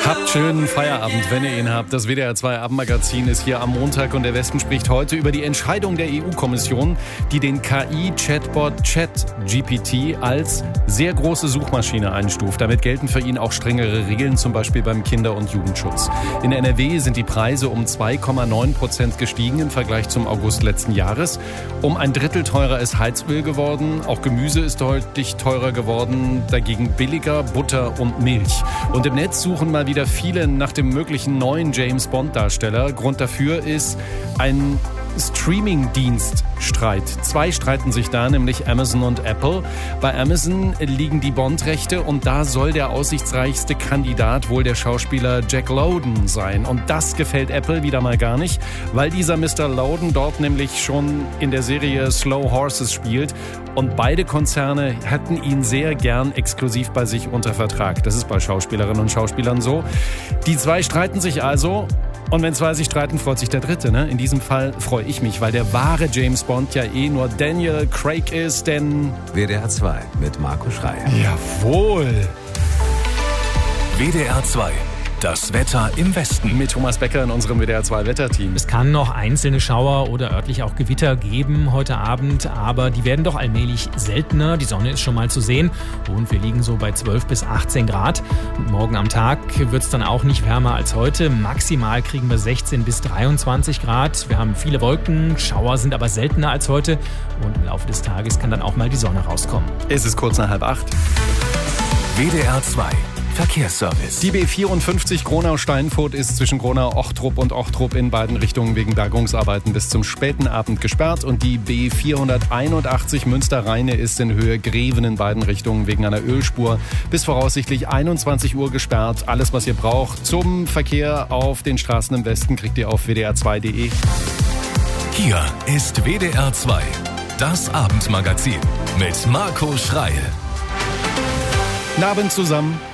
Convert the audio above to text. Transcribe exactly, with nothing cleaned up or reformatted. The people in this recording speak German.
Habt schönen Feierabend, wenn ihr ihn habt. Das W D R zwei Abendmagazin ist hier am Montag und der Westen spricht heute über die Entscheidung der E U-Kommission, die den K I-Chatbot ChatGPT als sehr große Suchmaschine einstuft. Damit gelten für ihn auch strengere Regeln, zum Beispiel beim Kinder- und Jugendschutz. In N R W sind die Preise um zwei Komma neun Prozent gestiegen im Vergleich zum August letzten Jahres. Um ein Drittel teurer ist Heizöl geworden. Auch Gemüse ist deutlich teurer geworden. Dagegen billiger Butter und Milch. Und im Netz suchen mal wieder viele nach dem möglichen neuen James-Bond-Darsteller. Grund dafür ist ein Streaming-Dienststreit. Zwei streiten sich da, nämlich Amazon und Apple. Bei Amazon liegen die Bond-Rechte und da soll der aussichtsreichste Kandidat wohl der Schauspieler Jack Lowden sein. Und das gefällt Apple wieder mal gar nicht, weil dieser Mister Lowden dort nämlich schon in der Serie Slow Horses spielt. Und beide Konzerne hätten ihn sehr gern exklusiv bei sich unter Vertrag. Das ist bei Schauspielerinnen und Schauspielern so. Die zwei streiten sich also. Und wenn zwei sich streiten, freut sich der Dritte. Ne? In diesem Fall freue ich mich, weil der wahre James Bond ja eh nur Daniel Craig ist, denn... W D R zwei mit Marco Schreyer. Jawohl! W D R zwei. Das Wetter im Westen. Mit Thomas Becker in unserem W D R zwei Wetterteam. Es kann noch einzelne Schauer oder örtlich auch Gewitter geben heute Abend, aber die werden doch allmählich seltener. Die Sonne ist schon mal zu sehen und wir liegen so bei zwölf bis achtzehn Grad. Und morgen am Tag wird es dann auch nicht wärmer als heute. Maximal kriegen wir sechzehn bis dreiundzwanzig Grad. Wir haben viele Wolken, Schauer sind aber seltener als heute und im Laufe des Tages kann dann auch mal die Sonne rauskommen. Es ist kurz nach halb acht. W D R zwei. Verkehrsservice. Die B vierundfünfzig Gronau-Steinfurt ist zwischen Gronau-Ochtrup und Ochtrup in beiden Richtungen wegen Bergungsarbeiten bis zum späten Abend gesperrt. Und die B vierhunderteinundachtzig Münster-Rheine ist in Höhe Greven in beiden Richtungen wegen einer Ölspur bis voraussichtlich einundzwanzig Uhr gesperrt. Alles, was ihr braucht zum Verkehr auf den Straßen im Westen, kriegt ihr auf w d r zwei punkt d e. Hier ist W D R zwei, das Abendmagazin mit Marco Schreyer. Guten Abend zusammen.